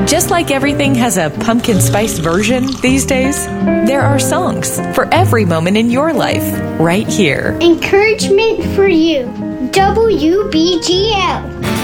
Just like everything has a pumpkin spice version these days, there are songs for every moment in your life right here. Encouragement for you. WBGL.